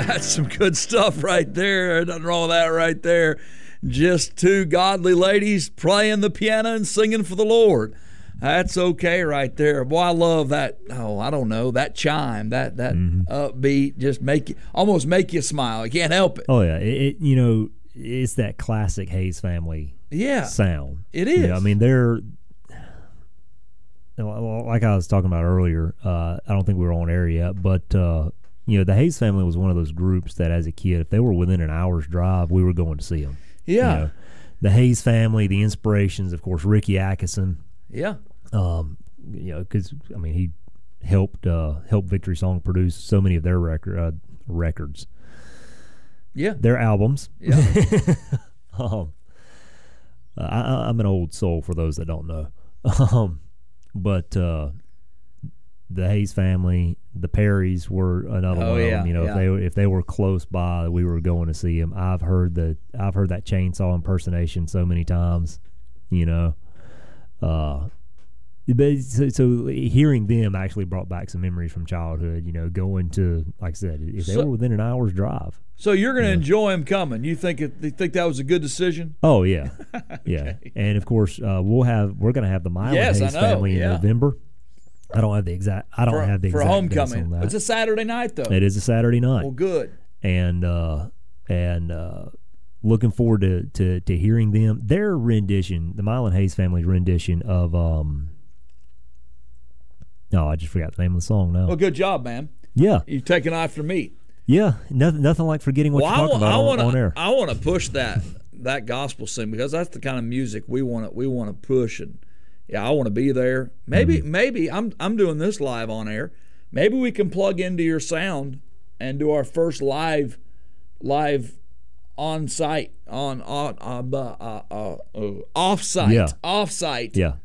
That's some good stuff right there. Nothing wrong with that right there. Just two godly ladies playing the piano and singing for the Lord. That's okay right there. Boy, I love that. Oh, I don't know, that chime, that upbeat, just almost make you smile. You can't help it. Oh yeah, it's that classic Hayes Family sound. It is. I mean, they're like I was talking about earlier. I don't think we were on air yet, but the Hayes Family was one of those groups that, as a kid, if they were within an hour's drive, we were going to see them. Yeah. The Hayes Family, the Inspirations, of course, Ricky Atkinson. Yeah. Because he helped Victory Song produce so many of their records. Yeah. Their albums. Yeah. I'm an old soul for those that don't know. But the Hayes Family, the Perrys were another one. Yeah. If they were close by, we were going to see them. I've heard that chainsaw impersonation so many times. But so hearing them actually brought back some memories from childhood. Going to, like I said, if they were within an hour's drive. So you're going to enjoy them coming. You think that was a good decision? Oh yeah, yeah. And of course, we're going to have the Milan Hayes Family in November. I don't have the exact. For homecoming. It's a Saturday night though. It is a Saturday night. Well, good. And looking forward to hearing them. Their rendition, the Milan Hayes Family's rendition of I just forgot the name of the song now. Well, good job, man. Yeah, you've taken after me. Yeah, nothing like forgetting what you're talking about on air. I want to push that gospel sing, because that's the kind of music we want to push, and I want to be there. Maybe I'm doing this live on air. Maybe we can plug into your sound and do our first live on site offsite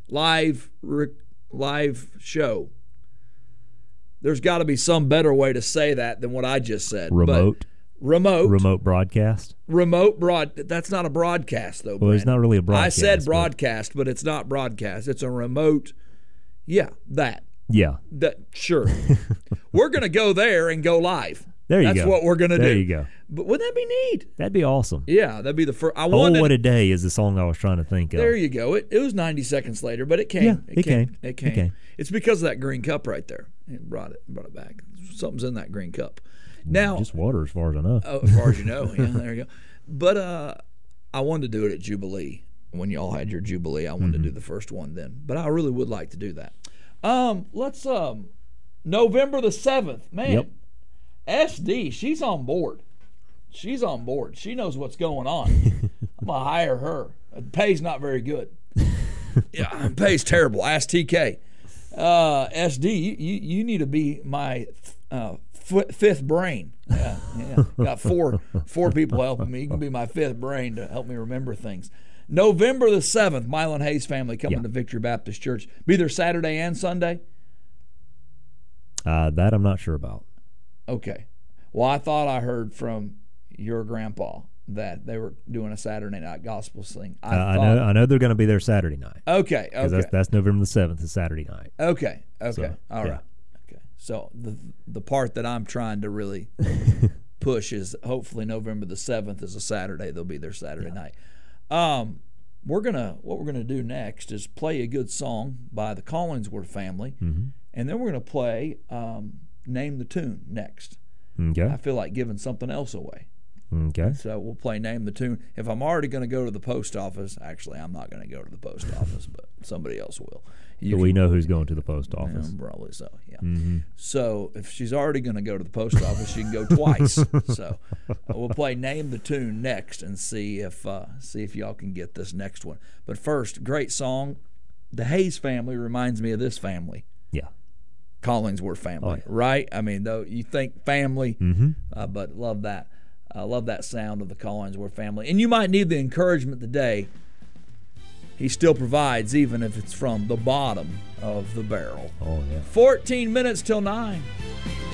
live show. There's got to be some better way to say that than what I just said. Remote broadcast. That's not a broadcast though. Well, it's not really a broadcast. I said broadcast, but it's not broadcast. It's a remote. Yeah, that. Yeah. That sure. We're gonna go there and go live. There you go. That's what we're gonna do. There you go. But wouldn't that be neat? That'd be awesome. Yeah, that'd be the first. What a Day is the song I was trying to think of. There you go. It was 90 seconds later, but it came. Yeah, it came. It's because of that green cup right there. It brought it back. Something's in that green cup. Now, just water, as far as I know. Oh, as far as you know, yeah. There you go. But I wanted to do it at Jubilee when y'all had your Jubilee. I wanted to do the first one then, but I really would like to do that. Let's November the 7th, man. Yep. SD, she's on board. She's on board. She knows what's going on. I'm going to hire her. The pay's not very good. Yeah, pay's terrible. Ask TK. SD, you need to be my fifth brain. Yeah. Got four people helping me. You can be my fifth brain to help me remember things. November the 7th, Milan Hayes Family coming to Victory Baptist Church. Be there Saturday and Sunday? That I'm not sure about. Okay. Well, I thought I heard from your grandpa that they were doing a Saturday night gospel sing. I know they're going to be there Saturday night. Okay. That's November the 7th is Saturday night. Okay. So, all right. Okay. So the part that I'm trying to really push is hopefully November the 7th is a Saturday. They'll be there Saturday night. What we're gonna do next is play a good song by the Collingsworth Family, and then we're gonna play Name the Tune next. Okay. I feel like giving something else away. Okay. So we'll play Name the Tune. If I'm already going to go to the post office, actually I'm not going to go to the post office, but somebody else will. We know who's going to the post office. Yeah, probably so, yeah. So if she's already going to go to the post office, she can go twice. So we'll play Name the Tune next and see if y'all can get this next one. But first, great song. The Hayes Family reminds me of this family. Yeah. Collingsworth Family, right? I mean, though you think family, but love that. I love that sound of the Collingsworth Family. And you might need the encouragement today. He still provides, even if it's from the bottom of the barrel. Oh, yeah. 14 minutes till 9.